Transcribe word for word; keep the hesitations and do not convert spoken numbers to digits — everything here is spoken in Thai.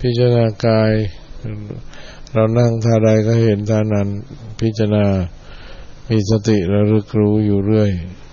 พิจารณากายเรานั่งท่าใดก็เห็นท่านั้นพิจารณามีสติระลึกรู้อยู่เรื่อย